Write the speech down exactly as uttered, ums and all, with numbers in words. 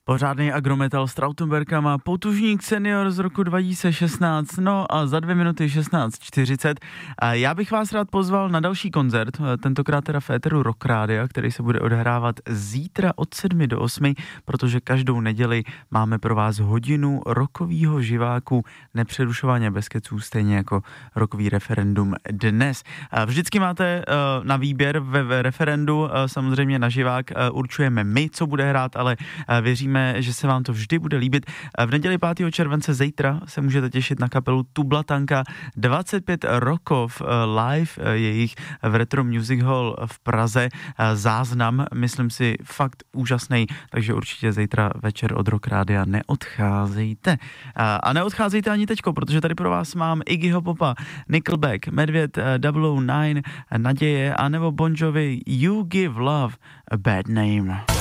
Pořádný agrometal s Trautenbergama, Potužník senior z roku dva tisíce šestnáct, no a za dvě minuty šestnáct čtyřicet. Já bych vás rád pozval na další koncert, tentokrát teda v éteru Rock Rádia, který se bude odehrávat zítra od sedmi do osmi, protože každou neděli máme pro vás hodinu rockovýho živáku nepřerušovaně bez keců, stejně jako rockový referendum dnes. Vždycky máte na výběr ve referendu, samozřejmě na živák určujeme my, co bude hrát, ale věříme, že se vám to vždy bude líbit. V neděli pátého července zítra se můžete těšit na kapelu Tublatanka. dvacet pět rokov live jejich v Retro Music Hall v Praze. Záznam, myslím si, fakt úžasný, takže určitě zítra večer od Rock Rádia neodcházejte. A neodcházejte ani teďko, protože tady pro vás mám Iggyho Popa, Nickelback, Medvěd double oh nine, Naděje, anebo Bon Jovi You Give Love a Bad Name.